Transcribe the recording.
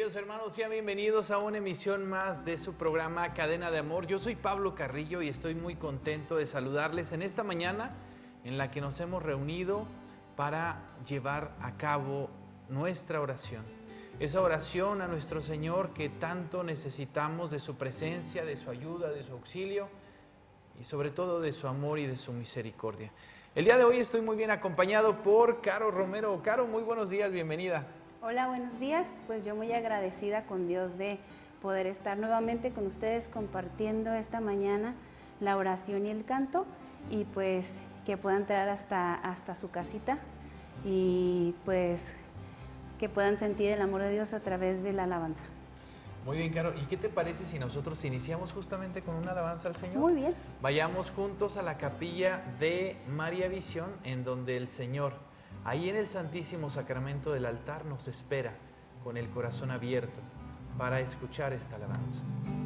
Queridos hermanos, sean bienvenidos a una emisión más de su programa Cadena de Amor. Yo soy Pablo Carrillo y estoy muy contento de saludarles en esta mañana en la que nos hemos reunido para llevar a cabo nuestra oración. Esa oración a nuestro Señor que tanto necesitamos de su presencia, de su ayuda, de su auxilio y sobre todo de su amor y de su misericordia. El día de hoy estoy muy bien acompañado por Caro Romero. Caro, muy buenos días, bienvenida. Hola, buenos días. Pues yo muy agradecida con Dios de poder estar nuevamente con ustedes compartiendo esta mañana la oración y el canto y pues que puedan entrar hasta su casita y pues que puedan sentir el amor de Dios a través de la alabanza. Muy bien, Caro. ¿Y qué te parece si nosotros iniciamos justamente con una alabanza al Señor? Muy bien. Vayamos juntos a la capilla de María Visión, en donde el Señor, ahí en el Santísimo Sacramento del altar, nos espera con el corazón abierto para escuchar esta alabanza.